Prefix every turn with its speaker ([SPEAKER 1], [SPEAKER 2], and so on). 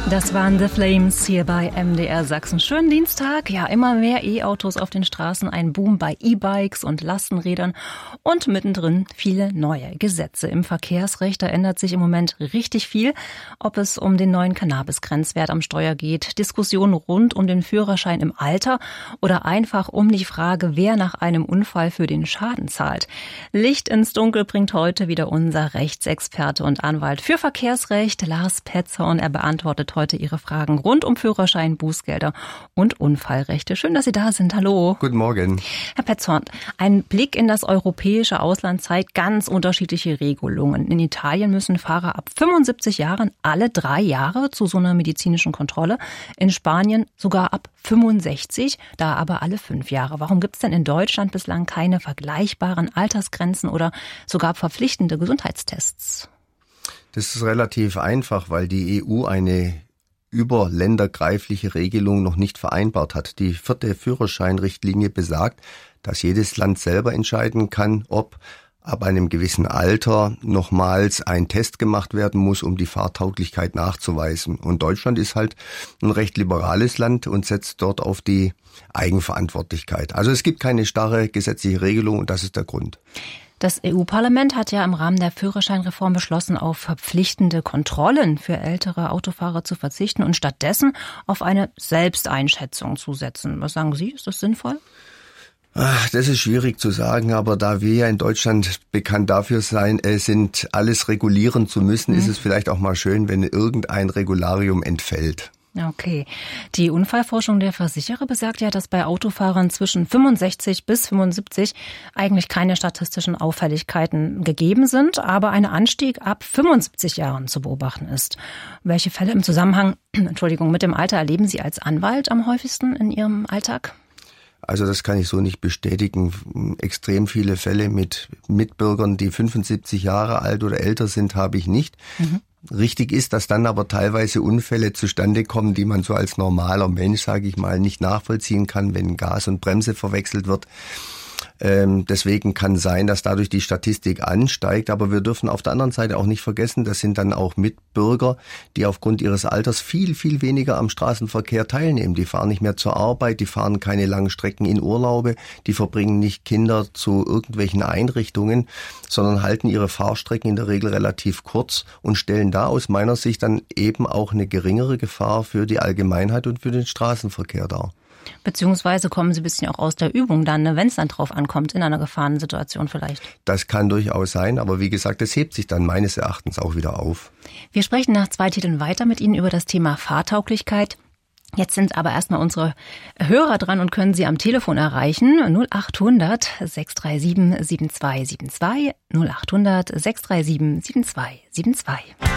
[SPEAKER 1] Das waren The Flames hier bei MDR Sachsen. Schönen Dienstag. Ja, immer mehr E-Autos auf den Straßen, ein Boom bei E-Bikes und Lastenrädern und mittendrin viele neue Gesetze. Im Verkehrsrecht, da ändert sich im Moment richtig viel. Ob es um den neuen Cannabis-Grenzwert am Steuer geht, Diskussionen rund um den Führerschein im Alter oder einfach um die Frage, wer nach einem Unfall für den Schaden zahlt. Licht ins Dunkel bringt heute wieder unser Rechtsexperte und Anwalt für Verkehrsrecht, Lars Petzer, und er beantwortet heute Ihre Fragen rund um Führerschein, Bußgelder und Unfallrechte. Schön, dass Sie da sind. Hallo.
[SPEAKER 2] Guten Morgen.
[SPEAKER 1] Herr Petzer, ein Blick in das europäische Ausland zeigt ganz unterschiedliche Regelungen. In Italien müssen Fahrer ab 75 Jahren alle 3 Jahre zu so einer medizinischen Kontrolle. In Spanien sogar ab 65, da aber alle 5 Jahre. Warum gibt es denn in Deutschland bislang keine vergleichbaren Altersgrenzen oder sogar verpflichtende Gesundheitstests?
[SPEAKER 2] Das ist relativ einfach, weil die EU eine überländergreifliche Regelung noch nicht vereinbart hat. Die 4. Führerscheinrichtlinie besagt, dass jedes Land selber entscheiden kann, ob ab einem gewissen Alter nochmals ein Test gemacht werden muss, um die Fahrtauglichkeit nachzuweisen. Und Deutschland ist halt ein recht liberales Land und setzt dort auf die Eigenverantwortlichkeit. Also es gibt keine starre gesetzliche Regelung und das ist der Grund.
[SPEAKER 1] Das EU-Parlament hat ja im Rahmen der Führerscheinreform beschlossen, auf verpflichtende Kontrollen für ältere Autofahrer zu verzichten und stattdessen auf eine Selbsteinschätzung zu setzen. Was sagen Sie? Ist das sinnvoll?
[SPEAKER 2] Das ist schwierig zu sagen, aber da wir ja in Deutschland bekannt dafür sind, alles regulieren zu müssen, ist es vielleicht auch mal schön, wenn irgendein Regularium entfällt.
[SPEAKER 1] Okay. Die Unfallforschung der Versicherer besagt ja, dass bei Autofahrern zwischen 65 bis 75 eigentlich keine statistischen Auffälligkeiten gegeben sind, aber ein Anstieg ab 75 Jahren zu beobachten ist. Welche Fälle im Zusammenhang, mit dem Alter erleben Sie als Anwalt am häufigsten in Ihrem Alltag?
[SPEAKER 2] Also das kann ich so nicht bestätigen. Extrem viele Fälle mit Mitbürgern, die 75 Jahre alt oder älter sind, habe ich nicht. Richtig ist, dass dann aber teilweise Unfälle zustande kommen, die man so als normaler Mensch, sage ich mal, nicht nachvollziehen kann, wenn Gas und Bremse verwechselt wird. Deswegen kann sein, dass dadurch die Statistik ansteigt, aber wir dürfen auf der anderen Seite auch nicht vergessen, das sind dann auch Mitbürger, die aufgrund ihres Alters viel, viel weniger am Straßenverkehr teilnehmen. Die fahren nicht mehr zur Arbeit, die fahren keine langen Strecken in Urlaube, die verbringen nicht Kinder zu irgendwelchen Einrichtungen, sondern halten ihre Fahrstrecken in der Regel relativ kurz und stellen da aus meiner Sicht dann eben auch eine geringere Gefahr für die Allgemeinheit und für den Straßenverkehr dar.
[SPEAKER 1] Beziehungsweise kommen Sie ein bisschen auch aus der Übung dann, wenn es dann drauf ankommt, in einer Gefahrensituation vielleicht.
[SPEAKER 2] Das kann durchaus sein, aber wie gesagt, es hebt sich dann meines Erachtens auch wieder auf.
[SPEAKER 1] Wir sprechen nach 2 Titeln weiter mit Ihnen über das Thema Fahrtauglichkeit. Jetzt sind aber erstmal unsere Hörer dran und können Sie am Telefon erreichen. 0800 637 7272, 0800 637 7272.